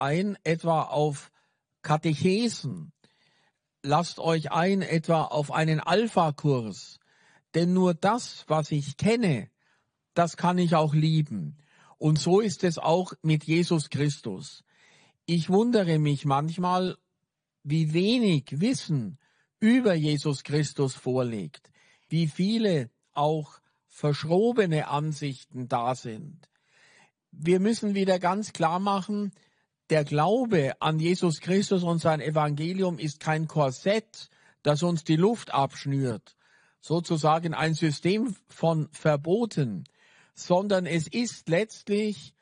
ein etwa auf Katechesen. Lasst euch ein etwa auf einen Alpha-Kurs. Denn nur das, was ich kenne, das kann ich auch lieben. Und so ist es auch mit Jesus Christus. Ich wundere mich manchmal, wie wenig Wissen über Jesus Christus vorliegt, wie viele auch verschrobene Ansichten da sind. Wir müssen wieder ganz klar machen, der Glaube an Jesus Christus und sein Evangelium ist kein Korsett, das uns die Luft abschnürt, sozusagen ein System von Verboten, sondern es ist letztlich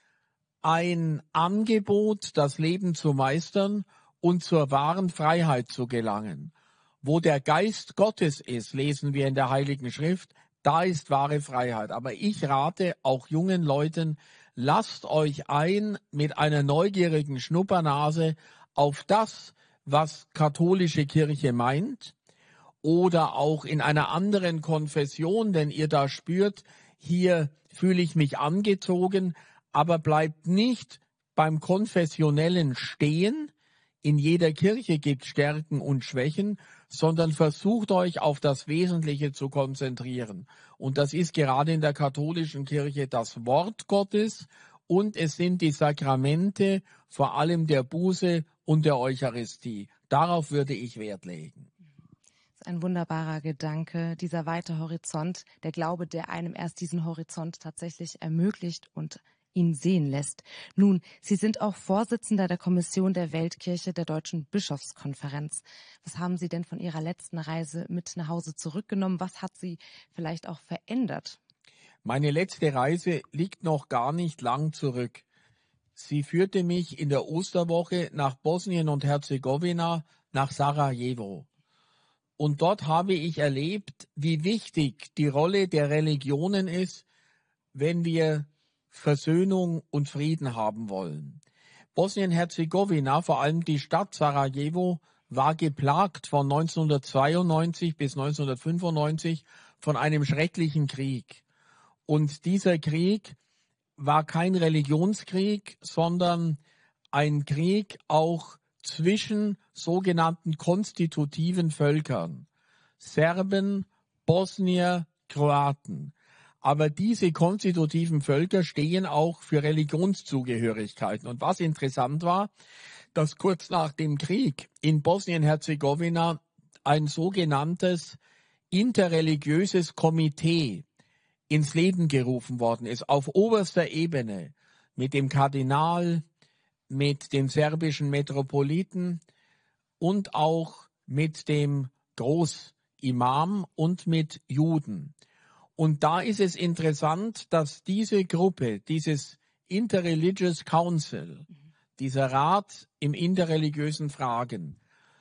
ein Angebot, das Leben zu meistern und zur wahren Freiheit zu gelangen. Wo der Geist Gottes ist, lesen wir in der Heiligen Schrift, da ist wahre Freiheit. Aber ich rate auch jungen Leuten, lasst euch ein mit einer neugierigen Schnuppernase auf das, was katholische Kirche meint, oder auch in einer anderen Konfession, denn ihr da spürt, hier fühle ich mich angezogen, aber bleibt nicht beim Konfessionellen stehen. In jeder Kirche gibt es Stärken und Schwächen, sondern versucht euch auf das Wesentliche zu konzentrieren. Und das ist gerade in der katholischen Kirche das Wort Gottes und es sind die Sakramente, vor allem der Buße und der Eucharistie. Darauf würde ich Wert legen. Das ist ein wunderbarer Gedanke, dieser weite Horizont, der Glaube, der einem erst diesen Horizont tatsächlich ermöglicht und ihn sehen lässt. Nun, Sie sind auch Vorsitzender der Kommission der Weltkirche der Deutschen Bischofskonferenz. Was haben Sie denn von Ihrer letzten Reise mit nach Hause zurückgenommen? Was hat Sie vielleicht auch verändert? Meine letzte Reise liegt noch gar nicht lang zurück. Sie führte mich in der Osterwoche nach Bosnien und Herzegowina, nach Sarajevo. Und dort habe ich erlebt, wie wichtig die Rolle der Religionen ist, wenn wir Versöhnung und Frieden haben wollen. Bosnien-Herzegowina, vor allem die Stadt Sarajevo, war geplagt von 1992 bis 1995 von einem schrecklichen Krieg. Und dieser Krieg war kein Religionskrieg, sondern ein Krieg auch zwischen sogenannten konstitutiven Völkern. Serben, Bosnier, Kroaten. Aber diese konstitutiven Völker stehen auch für Religionszugehörigkeiten. Und was interessant war, dass kurz nach dem Krieg in Bosnien-Herzegowina ein sogenanntes interreligiöses Komitee ins Leben gerufen worden ist, auf oberster Ebene, mit dem Kardinal, mit dem serbischen Metropoliten und auch mit dem Großimam und mit Juden. Und da ist es interessant, dass diese Gruppe, dieses Interreligious Council, dieser Rat im interreligiösen Fragen,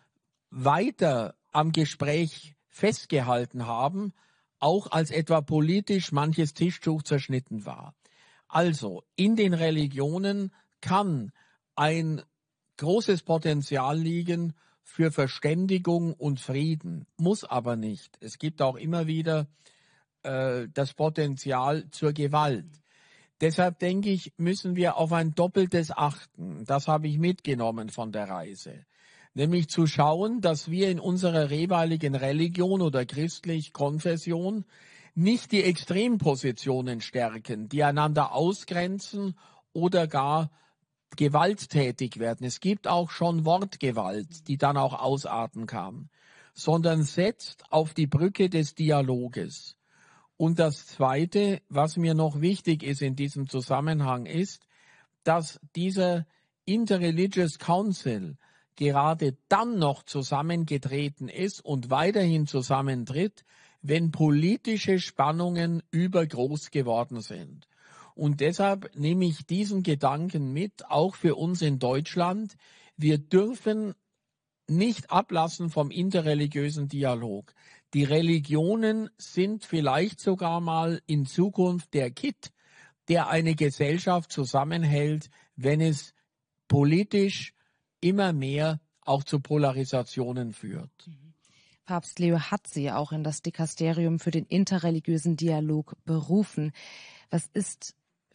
weiter am Gespräch festgehalten haben, auch als etwa politisch manches Tischtuch zerschnitten war. Also in den Religionen kann ein großes Potenzial liegen für Verständigung und Frieden, muss aber nicht. Es gibt auch immer wieder das Potenzial zur Gewalt. Deshalb denke ich, müssen wir auf ein Doppeltes achten. Das habe ich mitgenommen von der Reise. Nämlich zu schauen, dass wir in unserer jeweiligen Religion oder christlich Konfession nicht die Extrempositionen stärken, die einander ausgrenzen oder gar gewalttätig werden. Es gibt auch schon Wortgewalt, die dann auch ausarten kann, sondern setzt auf die Brücke des Dialoges. Und das Zweite, was mir noch wichtig ist in diesem Zusammenhang, ist, dass dieser Interreligious Council gerade dann noch zusammengetreten ist und weiterhin zusammentritt, wenn politische Spannungen übergroß geworden sind. Und deshalb nehme ich diesen Gedanken mit, auch für uns in Deutschland. Wir dürfen nicht ablassen vom interreligiösen Dialog. Die Religionen sind vielleicht sogar mal in Zukunft der Kitt, der eine Gesellschaft zusammenhält, wenn es politisch immer mehr auch zu Polarisationen führt. Papst Leo hat Sie auch in das Dikasterium für den interreligiösen Dialog berufen. Was ist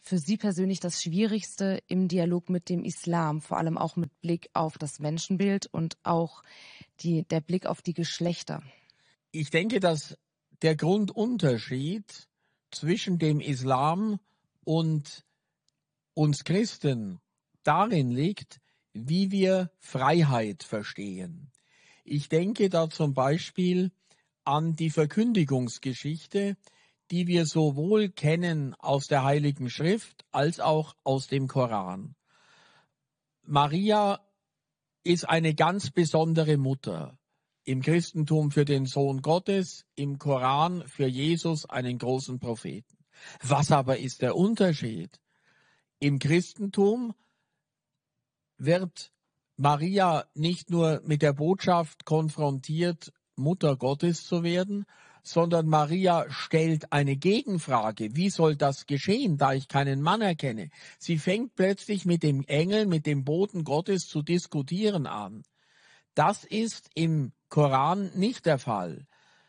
für Sie persönlich das Schwierigste im Dialog mit dem Islam, vor allem auch mit Blick auf das Menschenbild und auch der Blick auf die Geschlechter? Ich denke, dass der Grundunterschied zwischen dem Islam und uns Christen darin liegt, wie wir Freiheit verstehen. Ich denke da zum Beispiel an die Verkündigungsgeschichte, die wir sowohl kennen aus der Heiligen Schrift als auch aus dem Koran. Maria ist eine ganz besondere Mutter. Im Christentum für den Sohn Gottes, im Koran für Jesus, einen großen Propheten. Was aber ist der Unterschied? Im Christentum wird Maria nicht nur mit der Botschaft konfrontiert, Mutter Gottes zu werden, sondern Maria stellt eine Gegenfrage. Wie soll das geschehen, da ich keinen Mann erkenne? Sie fängt plötzlich mit dem Engel, mit dem Boten Gottes zu diskutieren an. Das ist im Koran nicht der Fall.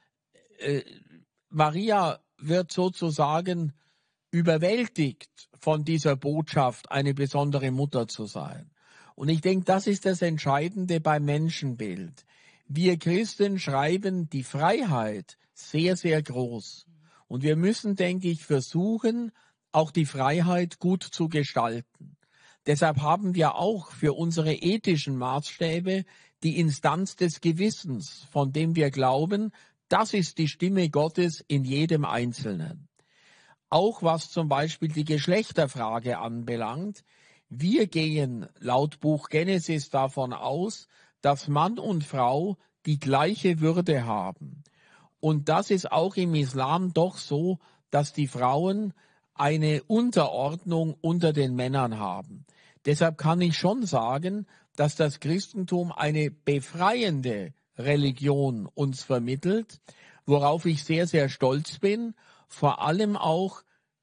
Maria wird sozusagen überwältigt von dieser Botschaft, eine besondere Mutter zu sein. Und ich denke, das ist das Entscheidende beim Menschenbild. Wir Christen schreiben die Freiheit sehr, sehr groß. Und wir müssen, denke ich, versuchen, auch die Freiheit gut zu gestalten. Deshalb haben wir auch für unsere ethischen Maßstäbe die Instanz des Gewissens, von dem wir glauben, das ist die Stimme Gottes in jedem Einzelnen. Auch was zum Beispiel die Geschlechterfrage anbelangt, wir gehen laut Buch Genesis davon aus, dass Mann und Frau die gleiche Würde haben. Und das ist auch im Islam doch so, dass die Frauen eine Unterordnung unter den Männern haben. Deshalb kann ich schon sagen, dass das Christentum eine befreiende Religion uns vermittelt, worauf ich sehr, sehr stolz bin, vor allem auch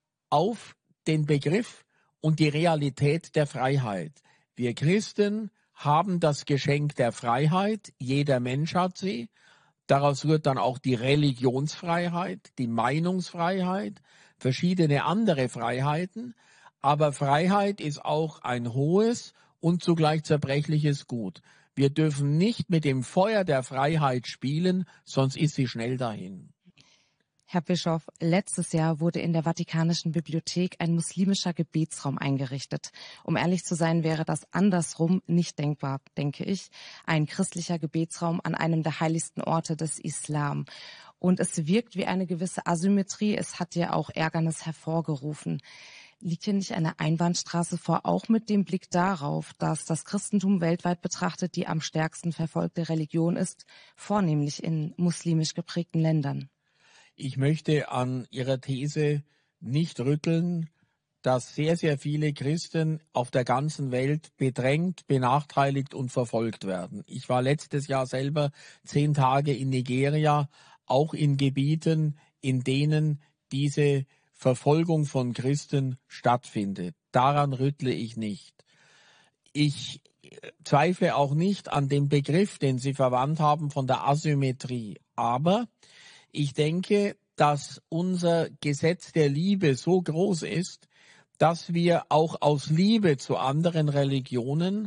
auf den Begriff und die Realität der Freiheit. Wir Christen haben das Geschenk der Freiheit, jeder Mensch hat sie. Daraus rührt dann auch die Religionsfreiheit, die Meinungsfreiheit, verschiedene andere Freiheiten. Aber Freiheit ist auch ein hohes und zugleich zerbrechliches Gut. Wir dürfen nicht mit dem Feuer der Freiheit spielen, sonst ist sie schnell dahin. Herr Bischof, letztes Jahr wurde in der Vatikanischen Bibliothek ein muslimischer Gebetsraum eingerichtet. Um ehrlich zu sein, wäre das andersrum nicht denkbar, denke ich. Ein christlicher Gebetsraum an einem der heiligsten Orte des Islam. Und es wirkt wie eine gewisse Asymmetrie. Es hat ja auch Ärgernis hervorgerufen. Liegt hier nicht eine Einbahnstraße vor, auch mit dem Blick darauf, dass das Christentum weltweit betrachtet die am stärksten verfolgte Religion ist, vornehmlich in muslimisch geprägten Ländern? Ich möchte an Ihrer These nicht rütteln, dass sehr, sehr viele Christen auf der ganzen Welt bedrängt, benachteiligt und verfolgt werden. Ich war letztes Jahr selber 10 Tage in Nigeria, auch in Gebieten, in denen diese Verfolgung von Christen stattfindet. Daran rüttle ich nicht. Ich zweifle auch nicht an dem Begriff, den Sie verwandt haben von der Asymmetrie. Aber ich denke, dass unser Gesetz der Liebe so groß ist, dass wir auch aus Liebe zu anderen Religionen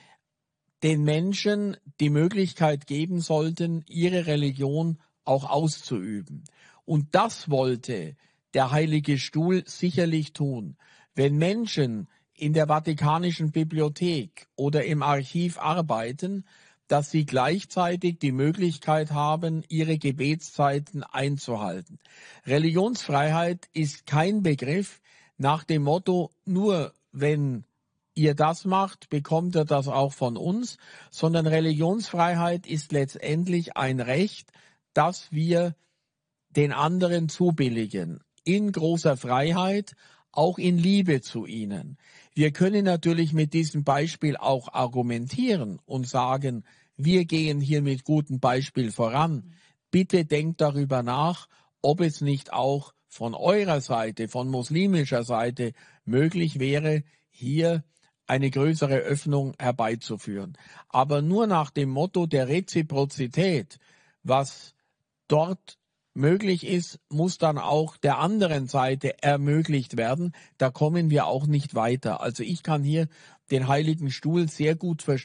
den Menschen die Möglichkeit geben sollten, ihre Religion auch auszuüben. Und das wollte der Heilige Stuhl sicherlich tun. Wenn Menschen in der Vatikanischen Bibliothek oder im Archiv arbeiten, dass sie gleichzeitig die Möglichkeit haben, ihre Gebetszeiten einzuhalten. Religionsfreiheit ist kein Begriff nach dem Motto, nur wenn ihr das macht, bekommt ihr das auch von uns, sondern Religionsfreiheit ist letztendlich ein Recht, das wir den anderen zubilligen, in großer Freiheit, auch in Liebe zu ihnen. Wir können natürlich mit diesem Beispiel auch argumentieren und sagen, wir gehen hier mit gutem Beispiel voran. Bitte denkt darüber nach, ob es nicht auch von eurer Seite, von muslimischer Seite möglich wäre, hier eine größere Öffnung herbeizuführen. Aber nur nach dem Motto der Reziprozität, was dort möglich ist, muss dann auch der anderen Seite ermöglicht werden. Da kommen wir auch nicht weiter. Also ich kann hier den Heiligen Stuhl sehr gut verstehen.